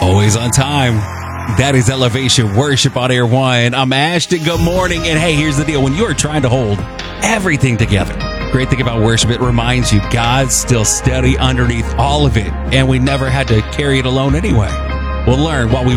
Always on time. That is Elevation Worship on Air One. I'm Ashton. Good morning. And hey, here's the deal. When you are trying to hold everything together, great thing about worship, it reminds you God's still steady underneath all of it. And we never had to carry it alone anyway. We'll learn what we